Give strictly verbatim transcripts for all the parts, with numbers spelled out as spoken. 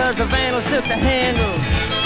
cause the vandals took the handle.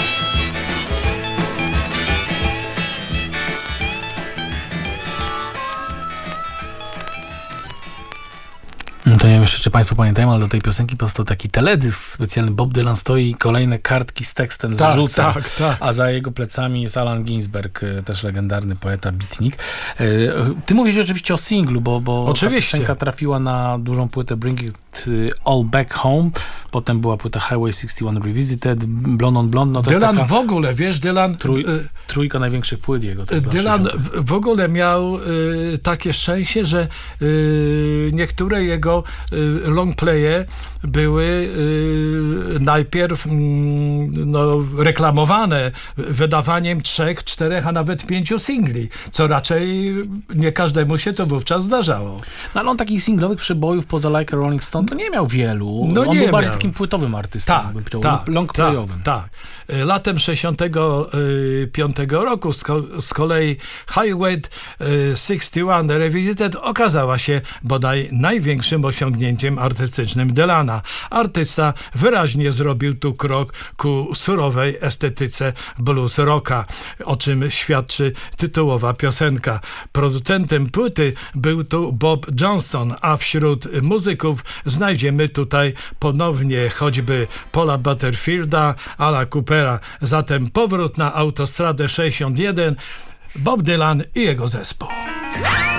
To nie wiem jeszcze, czy Państwo pamiętają, ale do tej piosenki powstał taki teledysk specjalny. Bob Dylan stoi i kolejne kartki z tekstem tak, zrzuca, tak, tak. a za jego plecami jest Allen Ginsberg, też legendarny poeta, bitnik. Ty mówisz oczywiście o singlu, bo, bo ta piosenka trafiła na dużą płytę Bring It All Back Home, potem była płyta Highway sześćdziesiąt jeden Revisited, Blonde on Blonde. No to Dylan jest taka w ogóle, wiesz, Dylan... Trój, trójka największych płyt jego. To Dylan w, w ogóle miał y, takie szczęście, że y, niektóre jego y, longplaye były y, najpierw y, no, reklamowane wydawaniem trzech, czterech, a nawet pięciu singli, co raczej nie każdemu się to wówczas zdarzało. No ale on takich singlowych przebojów poza Like a Rolling Stone to nie miał wielu. No on nie był bardziej miał. takim płytowym artystą, Tak, bym powiedział, tak, longplayowym. Tak, tak. Latem sześćdziesiątego piątego roku z, ko- z kolei Highway sześćdziesiąt jeden Revisited okazała się bodaj największym osiągnięciem artystycznym Dylana. Artysta wyraźnie zrobił tu krok ku surowej estetyce blues rocka, o czym świadczy tytułowa piosenka. Producentem płyty był tu Bob Johnston, a wśród muzyków znajdziemy tutaj ponownie choćby Paula Butterfielda, Ala Coopera. Zatem powrót na autostradę sześćdziesiąt jeden, Bob Dylan i jego zespół.